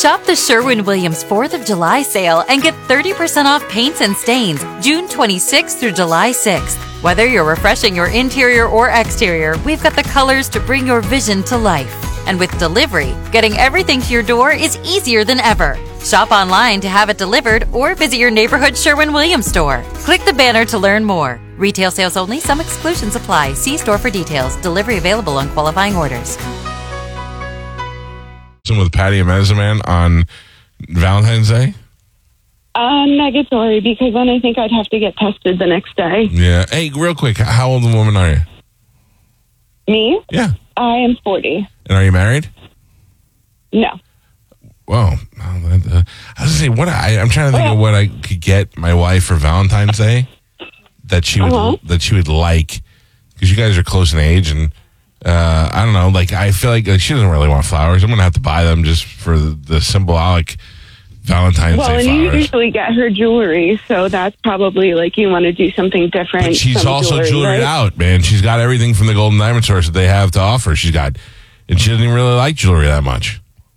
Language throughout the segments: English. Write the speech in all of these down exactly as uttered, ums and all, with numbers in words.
Shop the Sherwin-Williams fourth of July sale and get thirty percent off paints and stains June twenty-sixth through July sixth. Whether you're refreshing your interior or exterior, we've got the colors to bring your vision to life. And with delivery, getting everything to your door is easier than ever. Shop online to have it delivered or visit your neighborhood Sherwin-Williams store. Click the banner to learn more. Retail sales only. Some exclusions apply. See store for details. Delivery available on qualifying orders. With Patty and Medicine Man on Valentine's Day? Uh, negatory, because then I think I'd have to get tested the next day. Yeah. Hey, real quick, how old a woman are you? Me? Yeah. I am forty. And are you married? No. Well, I was going to say, what I, I'm trying to think well, of what I could get my wife for Valentine's Day that she would uh-huh. that she would like, because you guys are close in age, and uh, I don't know, like I feel like, like she doesn't really want flowers. I'm going to have to buy them just for the, the symbolic Valentine's well, Day and flowers. You usually get her jewelry, so that's probably like you want to do something different. But she's also jewelry, jewelry right? out, man. She's got everything from the Golden Diamond Source that they have to offer. She's got, and she doesn't even really like jewelry that much.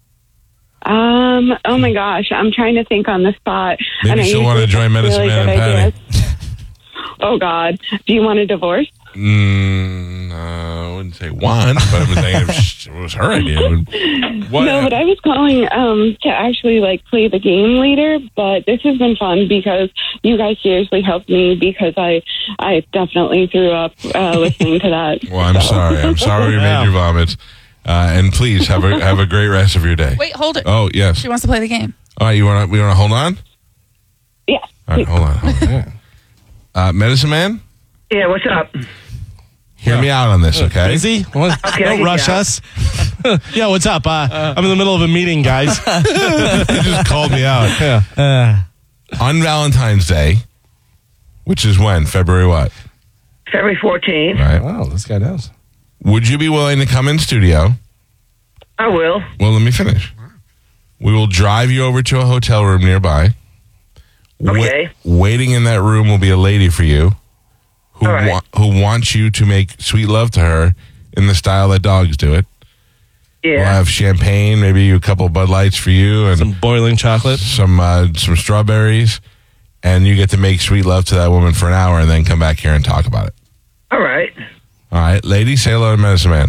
Um. Oh my gosh, I'm trying to think on the spot. Maybe and she'll I want to join Medicine really Man and Patty. Oh God, do you want a divorce? Mm, uh, I wouldn't say want, but I'm saying if it was her idea. What? No, but I was calling um, to actually like play the game later. But this has been fun because you guys seriously helped me, because I I definitely threw up uh, listening to that. Well, I'm so. sorry. I'm sorry we made you vomit. Uh, and please have a have a great rest of your day. Wait, hold it. Oh yes. She wants to play the game. All right, you want to we want to hold on? Yeah. All right, hold on. Hold on. Uh, Medicine Man? Yeah, what's up? Hear yeah. me out on this, okay? Busy? What? Okay, Don't rush yeah. us. Yeah, what's up? Uh, uh, I'm in the middle of a meeting, guys. You just called me out. Yeah. Uh, on Valentine's Day, which is when? February what? February fourteenth. Right. Wow, this guy knows. Would you be willing to come in studio? I will. Well, let me finish. We will drive you over to a hotel room nearby. Okay. Wa- waiting in that room will be a lady for you who All right. wa- who wants you to make sweet love to her in the style that dogs do it. Yeah. We'll have champagne, maybe a couple Bud Lights for you, and Some boiling chocolate. some uh, some strawberries, and you get to make sweet love to that woman for an hour, and then come back here and talk about it. All right. All right, lady, say hello to Medicine Man.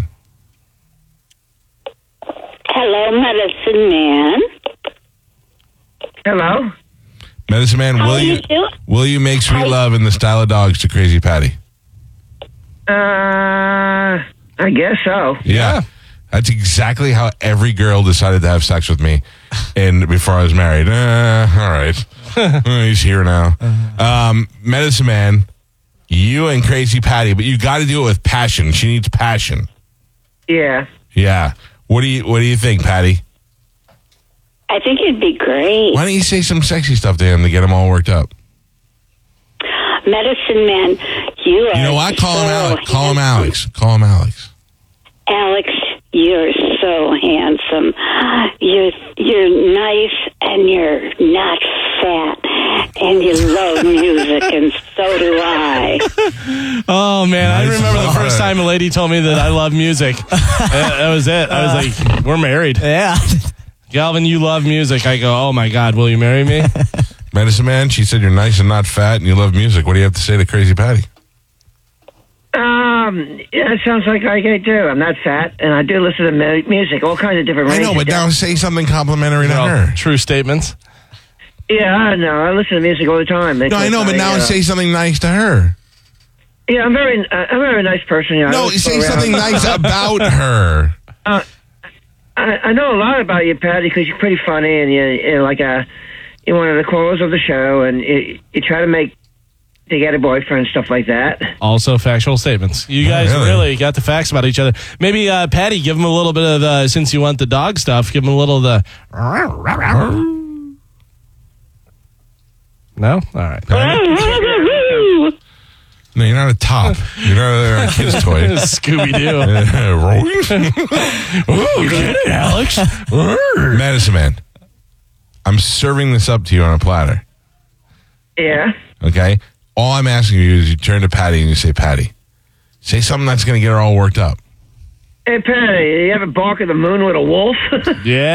Hello, Medicine Man. Hello. Medicine Man, How will are you you doing? will you make sweet How- love in the style of dogs to Crazy Patty? Uh, I guess so. Yeah. That's exactly how every girl decided to have sex with me and before I was married. Uh, all right. Uh, he's here now. Um, Medicine Man, you and Crazy Patty, but you got to do it with passion. She needs passion. Yeah. Yeah. What do you What do you think, Patty? I think it'd be great. Why don't you say some sexy stuff to him to get him all worked up? Medicine Man, you are You know what? Call him so Alex. Call him handsome. Alex. Call him Alex. Alex, you're so handsome. You're you're nice and you're not fat. And you love music, and so do I. Oh, man. I Nice. remember the All first right. time a lady told me that I love music. that, that was it. I was like, we're married. Yeah. Galvin, you love music. I go, oh, my God, will you marry me? Medicine Man, she said you're nice and not fat and you love music. What do you have to say to Crazy Patty? Um, yeah, it sounds like I do. I'm not fat, and I do listen to mu- music, all kinds of different I ranges. know, but now say something complimentary to You know, her. true statements. Yeah, I know. I listen to music all the time. No, I know, but now uh, say something nice to her. Yeah, I'm very, uh, I'm a very nice person. You know, I No, always say go around- something nice about her. Uh, I, I know a lot about you, Patty, because you're pretty funny, and you're, you're like a, you're one of the callers of the show, and you, you try to make to get a boyfriend, stuff like that. Also factual statements. You guys really? really got the facts about each other. Maybe, uh, Patty, give him a little bit of the, since you want the dog stuff, give him a little of the... No? All right. No, you're not a top. You're not a kid's toy. Scooby-Doo. Ooh, Get it, Alex. Medicine Man, I'm serving this up to you on a platter. Yeah. Okay? All I'm asking you is you turn to Patty and you say, Patty, say something that's going to get her all worked up. Hey, Patty, you ever bark at the moon with a wolf? Yeah.